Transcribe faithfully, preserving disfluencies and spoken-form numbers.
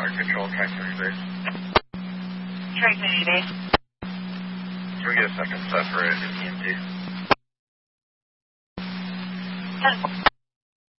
Fire Control, Tri-Community Base. Tri-Community Base. Can we get a second set for an E M T? ten.